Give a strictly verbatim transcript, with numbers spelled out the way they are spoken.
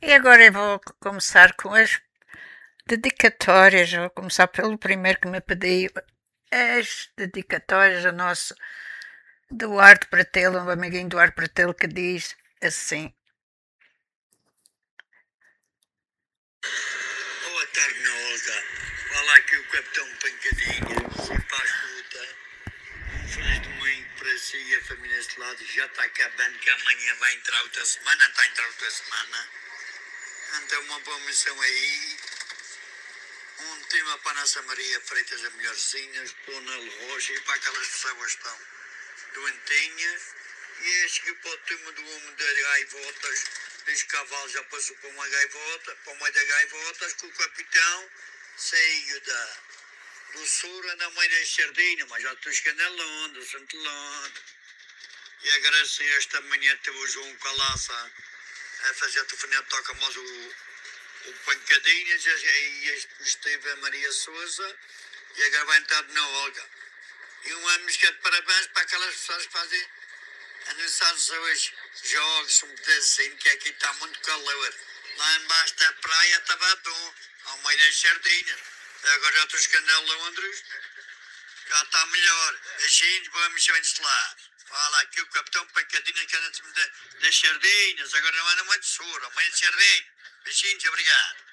E agora eu vou começar com as dedicatórias. Vou começar pelo primeiro que me pediu. As dedicatórias ao nosso Duarte Pratelo, um amiguinho Duarte Pratelo, que diz assim: Boa tarde, Olga. Fala aqui o Capitão Pancadinha, sempre à escuta. Um feliz domingo para si e a família deste lado. Já está acabando, que amanhã vai entrar outra semana, está a entrar outra semana. Então, uma boa missão aí. Um tema para a nossa Maria Freitas, a melhorzinhas, para o Nelo Rocha e para aquelas pessoas que estão doentinhas. E este que para o tema do homem das gaivotas, dos cavalos já passou para uma gaivota, para uma das gaivotas, que o capitão saiu da, do sul na mãe da sardinha, mas já estou escandalando, do Santo Londe. E agradeço esta manhã teve o João Calaça a fazer a telefonia, toca mais o, o Pancadinhas, e este esteve a Maria Souza, e agora vai entrar na Olga. E um ano de parabéns para aquelas pessoas que fazem aniversários hoje, jogos, um pedacinho, que aqui está muito calor. Lá embaixo da praia estava bom, ao meio das sardinhas. Agora já estou escandendo Londres, já está melhor. Beijinhos, boa missão de lá. Fala aqui o capitão Pancadinha que anda das sardinhas, agora não anda muito soro, ao meio das sardinhas. Beijinhos, obrigado.